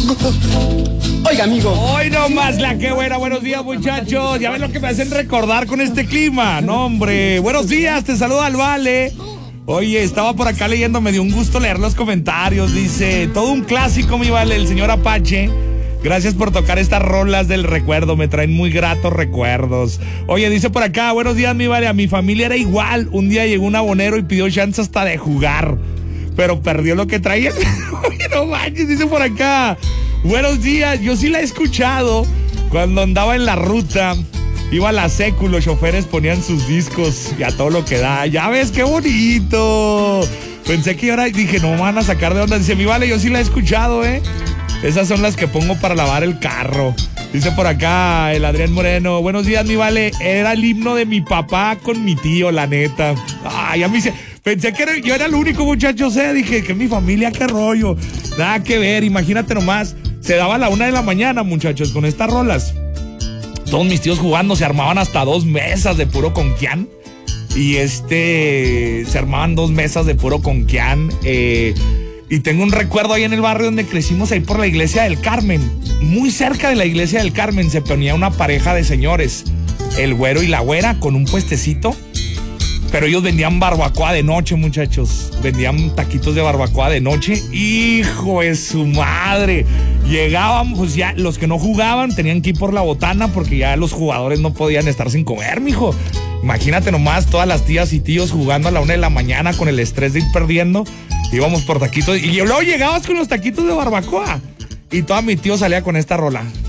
Oiga, amigo. Hoy nomás la que buena. Buenos días, muchachos. Ya ven lo que me hacen recordar con este clima. No, hombre. Buenos días, te saluda al Vale. Oye, estaba por acá leyendo, me dio un gusto leer los comentarios. Dice, todo un clásico, mi Vale, el señor Apache. Gracias por tocar estas rolas del recuerdo, me traen muy gratos recuerdos. Oye, dice por acá, buenos días, mi Vale, a mi familia era igual. Un día llegó un abonero y pidió chance hasta de jugar, pero perdió lo que traía. Oye, no manches, dice por acá. Buenos días, yo sí la he escuchado cuando andaba en la ruta. Iba a la secu, los choferes ponían sus discos y a todo lo que da. Ya ves, qué bonito. Pensé que ahora dije, no me van a sacar de onda. Dice, mi Vale, yo sí la he escuchado, Esas son las que pongo para lavar el carro. Dice por acá el Adrián Moreno, buenos días, mi Vale, era el himno de mi papá con mi tío, la neta. Ay, a mí pensé que yo era el único, muchacho, dije que mi familia, qué rollo. Nada que ver, imagínate nomás, se daba a la 1 de la mañana, muchachos, con estas rolas. Todos mis tíos jugando, se armaban hasta 2 mesas de puro conquián. Y se armaban 2 mesas de puro conquián, y tengo un recuerdo ahí en el barrio donde crecimos, ahí por la iglesia del Carmen. Muy cerca de la iglesia del Carmen se ponía una pareja de señores, el güero y la güera, con un puestecito. Pero ellos vendían barbacoa de noche, muchachos. Vendían taquitos de barbacoa de noche. ¡Hijo de su madre! Llegaban, pues ya los que no jugaban tenían que ir por la botana porque ya los jugadores no podían estar sin comer, mijo. Imagínate nomás todas las tías y tíos jugando a la 1 de la mañana con el estrés de ir perdiendo. Íbamos por taquitos y luego llegabas con los taquitos de barbacoa y todo mi tío salía con esta rola.